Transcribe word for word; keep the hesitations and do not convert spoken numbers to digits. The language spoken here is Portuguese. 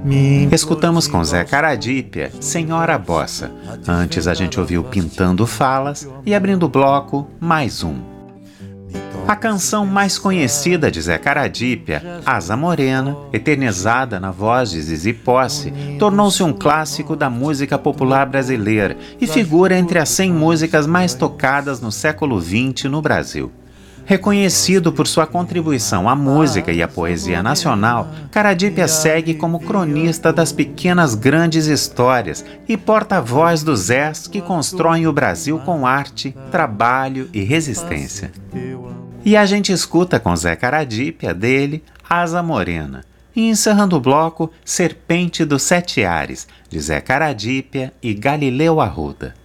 Escutamos com Zé Caradípia, Senhora Bossa. Antes a gente ouviu Pintando Falas e, abrindo o bloco, mais um. A canção mais conhecida de Zé Caradípia, Asa Morena, eternizada na voz de Zizi Posse, tornou-se um clássico da música popular brasileira e figura entre as cem músicas mais tocadas no século vinte no Brasil. Reconhecido por sua contribuição à música e à poesia nacional, Caradípia segue como cronista das pequenas grandes histórias e porta-voz dos Zés que constroem o Brasil com arte, trabalho e resistência. E a gente escuta com Zé Caradípia dele, Asa Morena. E encerrando o bloco, Serpente dos Sete Ares, de Zé Caradípia e Galileu Arruda.